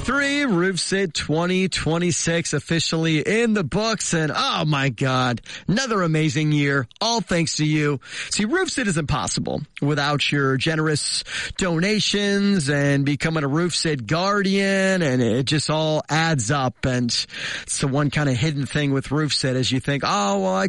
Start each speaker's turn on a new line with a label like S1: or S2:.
S1: 2023, Roof Sid 2026 officially in the books. And oh my God, another amazing year. All thanks to you. See, Roof Sid is impossible without your generous donations and becoming a Roof Sid guardian. And it just all adds up. And it's the one kind of hidden thing with Roof Sid is you think, oh, well, I